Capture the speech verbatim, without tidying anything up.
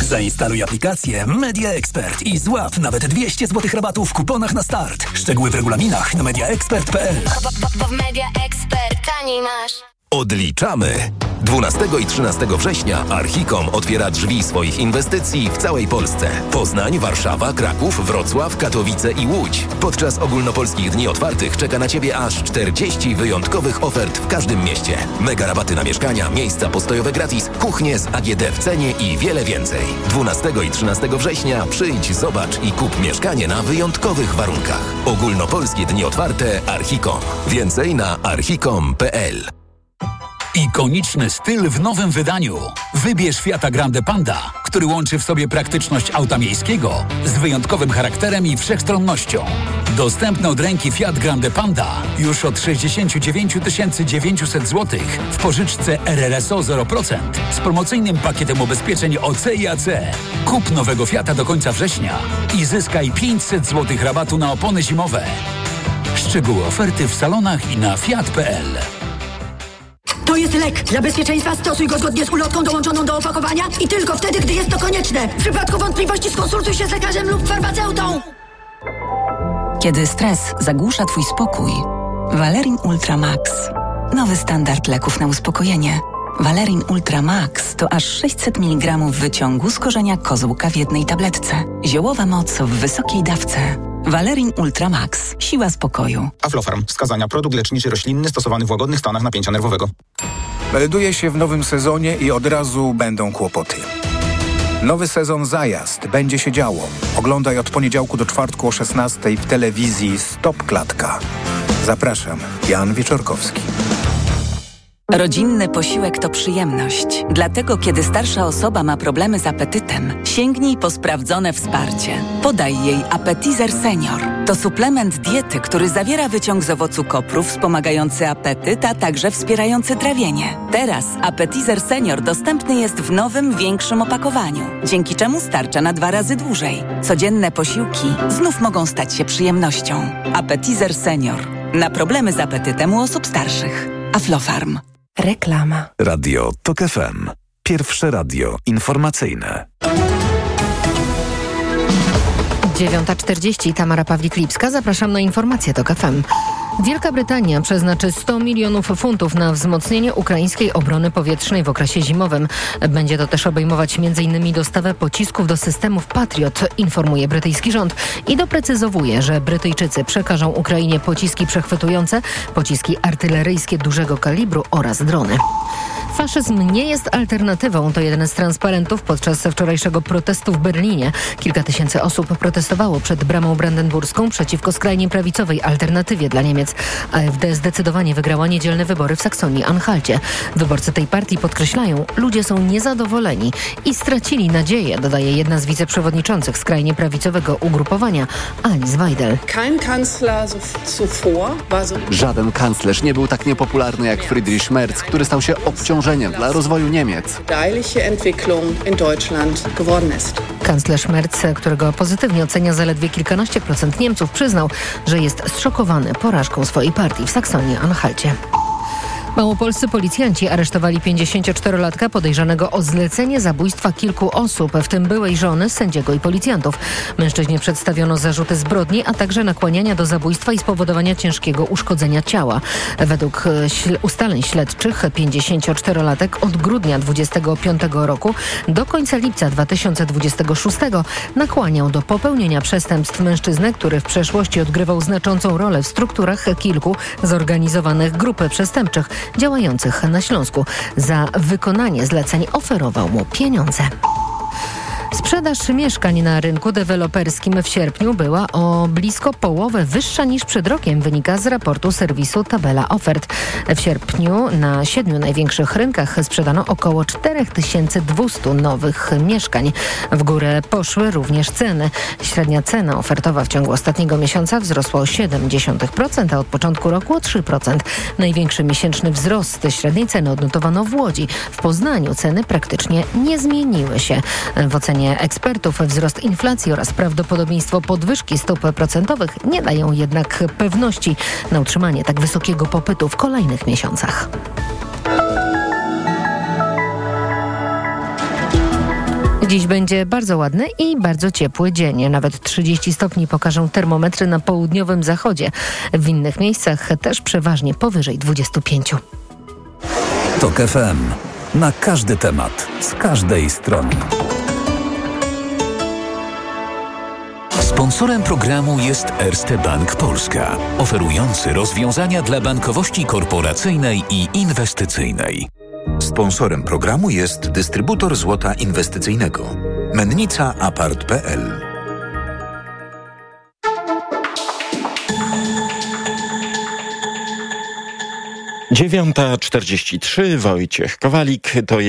Zainstaluj aplikację Media Expert i złap nawet dwieście złotych rabatu w kuponach na start. Szczegóły w regulaminach na media expert kropka p l. W Media Expert taniej masz. Odliczamy! dwunastego i trzynastego września Archicom otwiera drzwi swoich inwestycji w całej Polsce. Poznań, Warszawa, Kraków, Wrocław, Katowice i Łódź. Podczas ogólnopolskich dni otwartych czeka na Ciebie aż czterdzieści wyjątkowych ofert w każdym mieście. Mega rabaty na mieszkania, miejsca postojowe gratis, kuchnie z A G D w cenie i wiele więcej. dwunastego i trzynastego września przyjdź, zobacz i kup mieszkanie na wyjątkowych warunkach. Ogólnopolskie dni otwarte Archicom. Więcej na archicom kropka p l. Ikoniczny styl w nowym wydaniu. Wybierz Fiata Grande Panda, który łączy w sobie praktyczność auta miejskiego z wyjątkowym charakterem i wszechstronnością. Dostępny od ręki Fiat Grande Panda już od sześćdziesiąt dziewięć tysięcy dziewięćset złotych w pożyczce R R S O zero procent z promocyjnym pakietem ubezpieczeń O C i A C. Kup nowego Fiata do końca września i zyskaj pięćset złotych rabatu na opony zimowe. Szczegóły oferty w salonach i na fiat kropka p l. To jest lek. Dla bezpieczeństwa stosuj go zgodnie z ulotką dołączoną do opakowania i tylko wtedy, gdy jest to konieczne. W przypadku wątpliwości skonsultuj się z lekarzem lub farmaceutą. Kiedy stres zagłusza Twój spokój, Valerin Ultra Max. Nowy standard leków na uspokojenie. Valerin Ultra Max to aż sześćset miligramów wyciągu z korzenia kozłka w jednej tabletce. Ziołowa moc w wysokiej dawce. Valerin Ultra Max. Siła spokoju. Aflofarm. Wskazania. Produkt leczniczy roślinny stosowany w łagodnych stanach napięcia nerwowego. Melduje się w nowym sezonie i od razu będą kłopoty. Nowy sezon Zajazd. Będzie się działo. Oglądaj od poniedziałku do czwartku o szesnastej w telewizji Stop Klatka. Zapraszam. Jan Wieczorkowski. Rodzinny posiłek to przyjemność. Dlatego, kiedy starsza osoba ma problemy z apetytem, sięgnij po sprawdzone wsparcie. Podaj jej Appetizer Senior. To suplement diety, który zawiera wyciąg z owocu kopru wspomagający apetyt, a także wspierający trawienie. Teraz Appetizer Senior dostępny jest w nowym, większym opakowaniu, dzięki czemu starcza na dwa razy dłużej. Codzienne posiłki znów mogą stać się przyjemnością. Appetizer Senior. Na problemy z apetytem u osób starszych. Aflofarm. Reklama. Radio Tok F M. Pierwsze radio informacyjne. dziewiąta czterdzieści. Tamara Pawlik-Lipska. Zapraszam na informacje Tok F M. Wielka Brytania przeznaczy sto milionów funtów na wzmocnienie ukraińskiej obrony powietrznej w okresie zimowym. Będzie to też obejmować między innymi dostawę pocisków do systemów Patriot, informuje brytyjski rząd i doprecyzowuje, że Brytyjczycy przekażą Ukrainie pociski przechwytujące, pociski artyleryjskie dużego kalibru oraz drony. Faszyzm nie jest alternatywą, to jeden z transparentów podczas wczorajszego protestu w Berlinie. Kilka tysięcy osób protestowało przed bramą brandenburską przeciwko skrajnie prawicowej alternatywie dla Niemiec. A F D zdecydowanie wygrała niedzielne wybory w Saksonii-Anhalcie. Wyborcy tej partii podkreślają, ludzie są niezadowoleni i stracili nadzieję, dodaje jedna z wiceprzewodniczących skrajnie prawicowego ugrupowania, Alice Weidel. Żaden kanclerz nie był tak niepopularny jak Friedrich Merz, który stał się obciążeniem dla rozwoju Niemiec. Kanclerz Merz, którego pozytywnie ocenia zaledwie kilkanaście procent Niemców, przyznał, że jest zszokowany porażką swojej partii w Saksonii-Anhalcie. Małopolscy policjanci aresztowali pięćdziesięcioczterolatka podejrzanego o zlecenie zabójstwa kilku osób, w tym byłej żony, sędziego i policjantów. Mężczyźnie przedstawiono zarzuty zbrodni, a także nakłaniania do zabójstwa i spowodowania ciężkiego uszkodzenia ciała. Według ustaleń śledczych pięćdziesięcioczterolatek od grudnia dwudziestego piątego roku do końca lipca dwa tysiące dwudziestego szóstego nakłaniał do popełnienia przestępstw mężczyznę, który w przeszłości odgrywał znaczącą rolę w strukturach kilku zorganizowanych grup przestępczych działających na Śląsku. Za wykonanie zleceń oferował mu pieniądze. Sprzedaż mieszkań na rynku deweloperskim w sierpniu była o blisko połowę wyższa niż przed rokiem, wynika z raportu serwisu Tabela Ofert. W sierpniu na siedmiu największych rynkach sprzedano około cztery tysiące dwieście nowych mieszkań. W górę poszły również ceny. Średnia cena ofertowa w ciągu ostatniego miesiąca wzrosła o siedem przecinek pięć procent, a od początku roku o trzy procent. Największy miesięczny wzrost średniej ceny odnotowano w Łodzi. W Poznaniu ceny praktycznie nie zmieniły się. W ocenie ekspertów wzrost inflacji oraz prawdopodobieństwo podwyżki stóp procentowych nie dają jednak pewności na utrzymanie tak wysokiego popytu w kolejnych miesiącach. Dziś będzie bardzo ładny i bardzo ciepły dzień. Nawet trzydzieści stopni pokażą termometry na południowym zachodzie. W innych miejscach też przeważnie powyżej dwudziestu pięciu. Tok F M. Na każdy temat, z każdej strony. Sponsorem programu jest Erste Bank Polska, oferujący rozwiązania dla bankowości korporacyjnej i inwestycyjnej. Sponsorem programu jest dystrybutor złota inwestycyjnego Mennica Apart kropka p l. dziewiąta czterdzieści trzy, Wojciech Kowalik, to